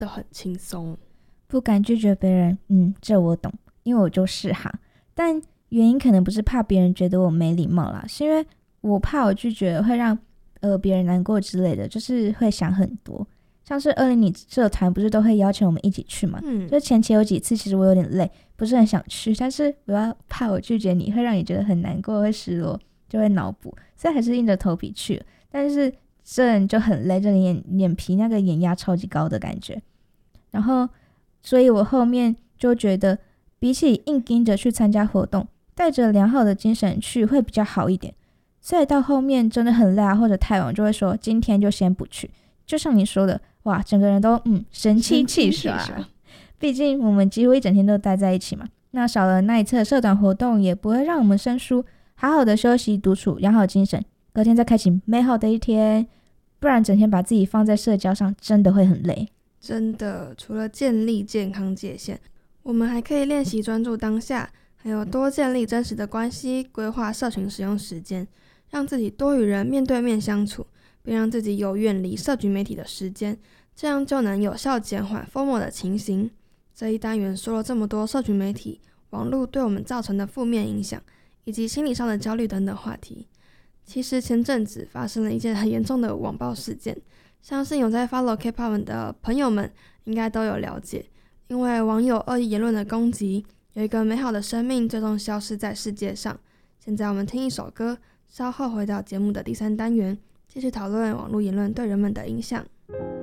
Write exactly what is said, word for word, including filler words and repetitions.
得很轻松。 不敢拒绝别人，嗯，这我懂，因为我就是哈。但原因可能不是怕别人觉得我没礼貌啦，是因为我怕我拒绝会让呃别人难过之类的，就是会想很多。像是二零你社团不是都会邀请我们一起去嘛？嗯，就前期有几次其实我有点累，不是很想去，但是我要怕我拒绝你会让你觉得很难过，会失落，就会脑补，所以还是硬着头皮去了。但是这人就很累，这脸脸皮那个眼压超级高的感觉。然后，所以我后面就觉得，比起硬盯着去参加活动，带着良好的精神去会比较好一点。所以到后面真的很累啊，或者太晚，就会说今天就先不去。就像你说的，哇，整个人都嗯神清气爽。毕竟我们几乎一整天都待在一起嘛，那少了那一次的社团活动，也不会让我们生疏。好好的休息独处，养好精神，隔天再开启美好的一天。不然整天把自己放在社交上，真的会很累。 真的，除了建立健康界限，我们还可以练习专注当下，还有多建立真实的关系，规划社群使用时间，让自己多与人面对面相处，并让自己有远离社群媒体的时间，这样就能有效减缓 F O M O 的情形。这一单元说了这么多社群媒体、网络对我们造成的负面影响，以及心理上的焦虑等等话题。其实前阵子发生了一件很严重的网暴事件，相信有在 follow K-pop 的朋友们应该都有了解。因为网友恶意言论的攻击，有一个美好的生命最终消失在世界上。现在我们听一首歌，稍后回到节目的第三单元，继续讨论网络言论对人们的影响。